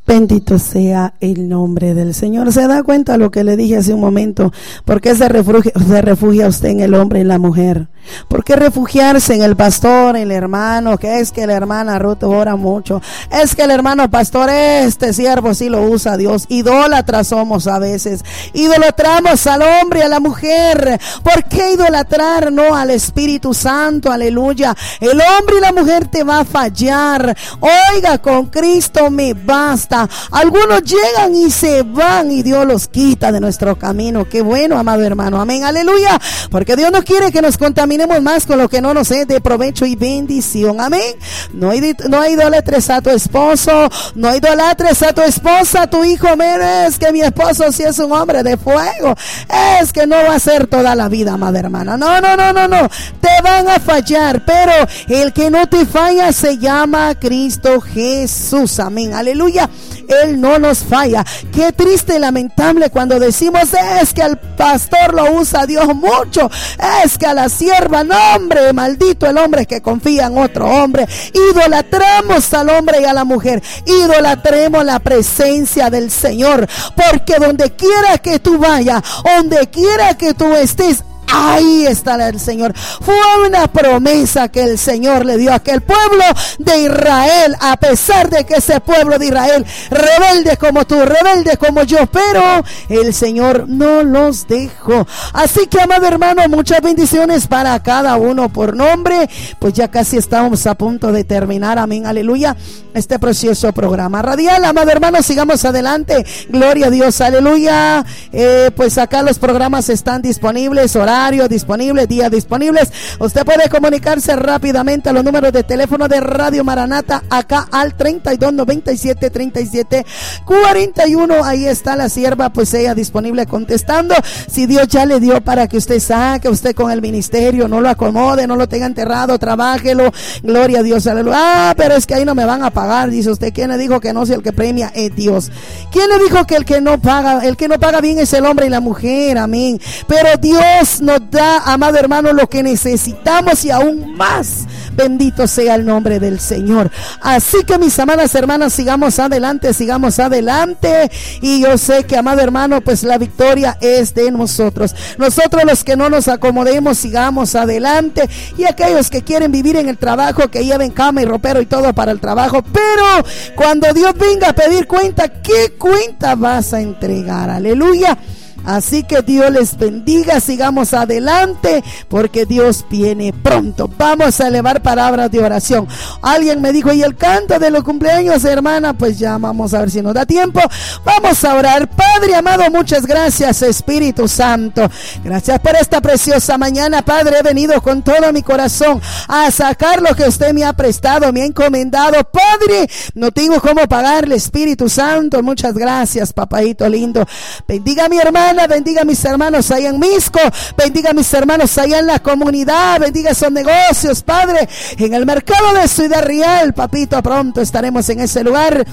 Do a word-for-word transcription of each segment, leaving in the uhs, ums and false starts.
Bendito sea el nombre del Señor. ¿Se da cuenta lo que le dije hace un momento? ¿Por qué se refugia, se refugia usted en el hombre y la mujer? ¿Por qué refugiarse en el pastor, el hermano? Que es que la hermana Ruth ora mucho. Es que el hermano pastor, este siervo sí lo usa Dios. Idólatras somos a veces. Idolatramos al hombre y a la mujer. ¿Por qué idolatrar no al Espíritu Santo? Aleluya. El hombre y la mujer te va a fallar. Oiga, con Cristo me basta. Algunos llegan y se van y Dios los quita de nuestro camino. Qué bueno, amado hermano. Amén, aleluya. Porque Dios no quiere que nos contaminemos más con lo que no nos es de provecho y bendición. Amén. No, no idolatres a tu esposo, no idolatres a tu esposa, a tu hijo. Mira, es que mi esposo sí es un hombre de fuego. Es que no va a ser toda la vida, amada hermana. No, no, no, no, no. Te van a fallar, pero el que no te falla se llama Cristo Jesús. Amén, aleluya. Él no nos falla. Qué triste y lamentable cuando decimos es que al pastor lo usa Dios mucho, es que a la sierva, no hombre, maldito el hombre que confía en otro hombre. Idolatramos al hombre y a la mujer. Idolatremos la presencia del Señor, porque donde quiera que tú vayas, donde quiera que tú estés, ahí está el Señor. Fue una promesa que el Señor le dio a aquel pueblo de Israel, a pesar de que ese pueblo de Israel, rebelde como tú, rebelde como yo, pero el Señor no los dejó. Así que, amado hermano, muchas bendiciones para cada uno por nombre. Pues ya casi estamos a punto de terminar, amén, aleluya, este precioso programa radial. Amado hermano, sigamos adelante, gloria a Dios, aleluya. Eh, pues acá los programas están disponibles, horario disponible, días disponibles. Usted puede comunicarse rápidamente a los números de teléfono de Radio Maranata acá al treinta y dos noventa y siete treinta y siete cuarenta y uno. Ahí está la sierva, pues ella disponible contestando. Si Dios ya le dio para que usted saque usted con el ministerio, no lo acomode, no lo tenga enterrado, trabájelo, gloria a Dios, aleluya. Ah, pero es que ahí no me van a pagar, dice usted. ¿Quién le dijo que no? Si el que premia es Dios. ¿Quién le dijo que el que no paga, el que no paga bien es el hombre y la mujer? Amén. Pero Dios nos da, amado hermano, lo que necesitamos y aún más. Bendito sea el nombre del Señor. Así que, mis amadas hermanas, sigamos adelante, sigamos adelante. Y yo sé que, amado hermano, pues la victoria es de nosotros. Nosotros los que no nos acomodemos, sigamos adelante. Y aquellos que quieren vivir en el trabajo, que lleven cama y ropero y todo para el trabajo. Pero cuando Dios venga a pedir cuenta, ¿qué cuenta vas a entregar? Aleluya. Así que Dios les bendiga, sigamos adelante, porque Dios viene pronto. Vamos a elevar palabras de oración. Alguien me dijo, ¿y el canto de los cumpleaños, hermana? Pues ya vamos a ver si nos da tiempo. Vamos a orar. Padre amado, muchas gracias, Espíritu Santo. Gracias por esta preciosa mañana, Padre. He venido con todo mi corazón a sacar lo que usted me ha prestado, me ha encomendado. Padre, no tengo cómo pagarle, Espíritu Santo. Muchas gracias, papadito lindo. Bendiga a mi hermana. Bendiga a mis hermanos allá en Misco, bendiga a mis hermanos allá en la comunidad, bendiga esos negocios, Padre, en el mercado de Ciudad Real, papito, pronto estaremos en ese lugar.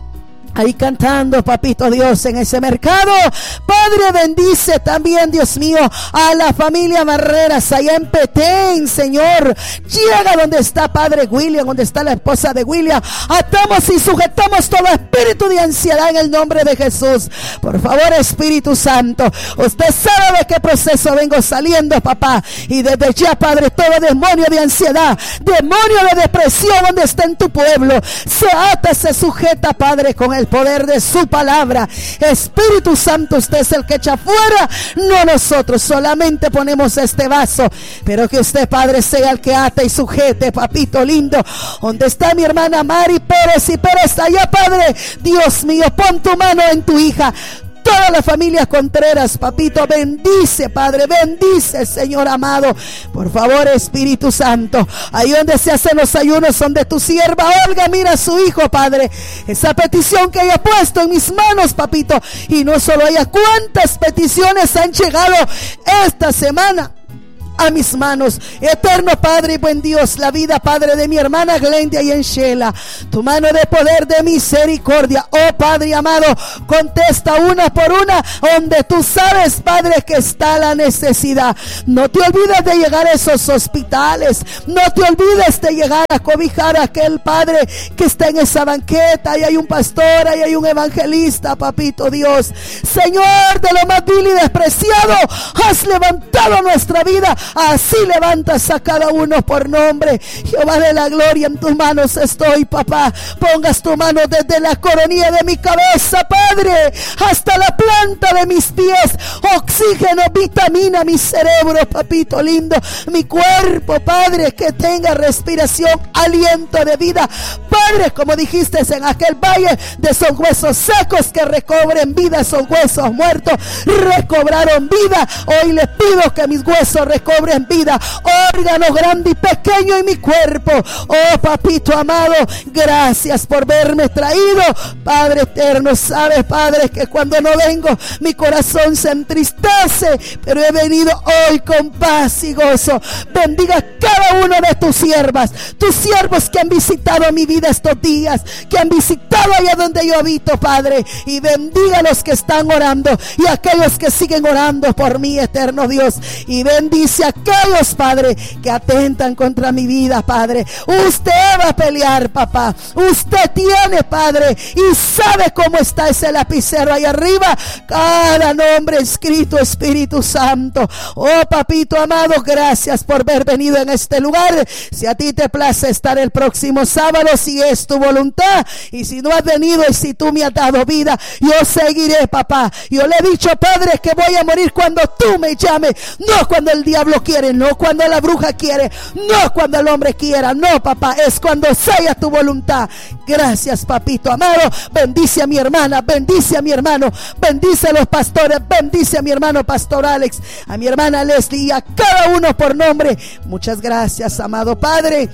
Ahí cantando, papito Dios, en ese mercado. Padre, bendice también, Dios mío, a la familia Barreras allá en Petén, Señor. Llega donde está Padre William, donde está la esposa de William. Atamos y sujetamos todo espíritu de ansiedad en el nombre de Jesús. Por favor, Espíritu Santo, usted sabe de qué proceso vengo saliendo, papá. Y desde ya, Padre, todo demonio de ansiedad, demonio de depresión donde está en tu pueblo, se ata, se sujeta, Padre, con el poder de su palabra. Espíritu Santo, usted es el que echa fuera, no nosotros. Solamente ponemos este vaso, pero que usted, Padre, sea el que ata y sujete, papito lindo. Donde está mi hermana Mari Pérez y Pérez allá, Padre, Dios mío, pon tu mano en tu hija. Toda la familia Contreras, papito, bendice, Padre, bendice, Señor amado. Por favor, Espíritu Santo, ahí donde se hacen los ayunos, donde tu sierva Olga mira a su hijo, Padre, esa petición que haya puesto en mis manos, papito, y no solo ella, cuántas peticiones han llegado esta semana. a mis manos. Eterno Padre y buen Dios, la vida, Padre, de mi hermana Glendia y Enshela, tu mano de poder, de misericordia, oh Padre amado, contesta una por una donde tú sabes, Padre, que está la necesidad. No te olvides de llegar a esos hospitales, no te olvides de llegar a cobijar a aquel Padre que está en esa banqueta, y hay un pastor, y hay un evangelista, papito Dios. Señor, de lo más vil y despreciado has levantado nuestra vida, así levantas a cada uno por nombre. Jehová de la gloria, en tus manos estoy, papá. Pongas tu mano desde la coronilla de mi cabeza, Padre, hasta la planta de mis pies. Oxígeno, vitamina mi cerebro, papito lindo, mi cuerpo, Padre, que tenga respiración, aliento de vida, Padre, como dijiste en aquel valle, de esos huesos secos que recobren vida, esos huesos muertos recobraron vida. Hoy les pido que mis huesos recobren vida, órgano grande y pequeño en mi cuerpo. Oh papito amado, gracias por verme traído, Padre eterno. Sabes, Padre, que cuando no vengo mi corazón se entristece, pero he venido hoy con paz y gozo. Bendiga cada uno de tus siervas, tus siervos que han visitado mi vida estos días, que han visitado allá donde yo habito, Padre, y bendiga a los que están orando y a aquellos que siguen orando por mí, eterno Dios, y bendice a aquellos, Padre, que atentan contra mi vida, Padre. Usted va a pelear, papá, usted tiene, Padre, y sabe cómo está ese lapicero ahí arriba, cada nombre escrito, Espíritu Santo. Oh papito amado, gracias por haber venido en este lugar. Si a ti te place estar el próximo sábado, si es tu voluntad, y si no has venido y si tú me has dado vida, yo seguiré, papá. Yo le he dicho, Padre, que voy a morir cuando tú me llames, no cuando el diablo quiere, no cuando la bruja quiere, no cuando el hombre quiera, no, papá, es cuando sea tu voluntad. Gracias, papito amado. Bendice a mi hermana, bendice a mi hermano, bendice a los pastores, bendice a mi hermano pastor Alex, a mi hermana Leslie y a cada uno por nombre. Muchas gracias, amado Padre.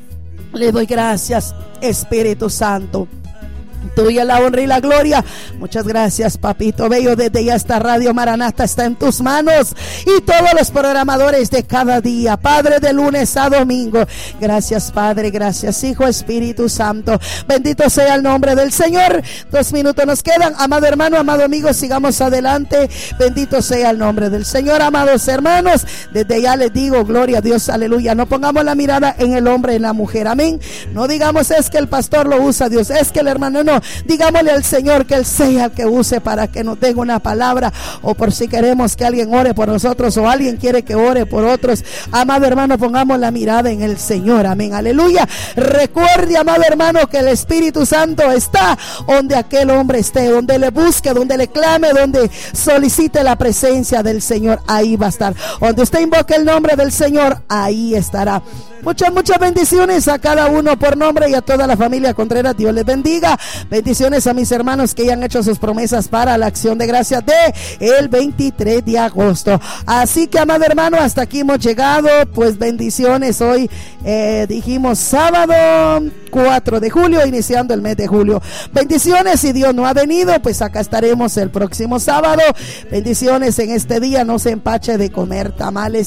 Le doy gracias, Espíritu Santo. Tuya la honra y la gloria. Muchas gracias, papito bello. Desde ya esta Radio Maranata está en tus manos, y todos los programadores de cada día, Padre, de lunes a domingo. Gracias, Padre, gracias, Hijo, Espíritu Santo. Bendito sea el nombre del Señor. Dos minutos nos quedan, amado hermano, amado amigo, sigamos adelante. Bendito sea el nombre del Señor, amados hermanos. Desde ya les digo, gloria a Dios, aleluya. No pongamos la mirada en el hombre, en la mujer, amén. No digamos es que el pastor lo usa Dios, es que el hermano no. Digámosle al Señor que Él sea el que use para que nos den una palabra, o por si queremos que alguien ore por nosotros, o alguien quiere que ore por otros. Amado hermano, pongamos la mirada en el Señor, amén, aleluya. Recuerde, amado hermano, que el Espíritu Santo está donde aquel hombre esté, donde le busque, donde le clame, donde solicite la presencia del Señor, ahí va a estar. Donde usted invoque el nombre del Señor, ahí estará. Muchas, muchas bendiciones a cada uno por nombre y a toda la familia Contreras. Dios les bendiga. Bendiciones a mis hermanos que ya han hecho sus promesas para la acción de gracias de el veintitrés de agosto. Así que, amado hermano, hasta aquí hemos llegado. Pues bendiciones. Hoy eh, dijimos sábado cuatro de julio, iniciando el mes de julio. Bendiciones. Si Dios no ha venido, pues acá estaremos el próximo sábado. Bendiciones en este día. No se empache de comer tamales